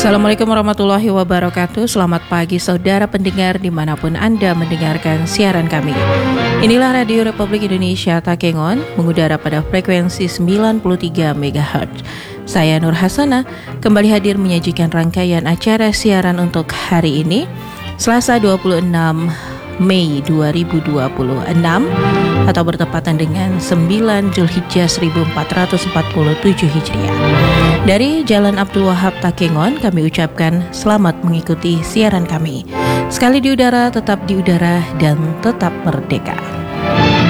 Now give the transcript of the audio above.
Assalamualaikum warahmatullahi wabarakatuh. Selamat pagi saudara pendengar dimanapun Anda mendengarkan siaran kami. Inilah Radio Republik Indonesia Takengon, mengudara pada frekuensi 93 MHz. Saya Nur Hasanah, kembali hadir menyajikan rangkaian acara siaran untuk hari ini, Selasa 26 Mei 2026 atau bertepatan dengan 9 Zulhijjah 1447 Hijriah. Dari Jalan Abdul Wahab Takengon, kami ucapkan selamat mengikuti siaran kami. Sekali di udara, tetap di udara, dan tetap merdeka.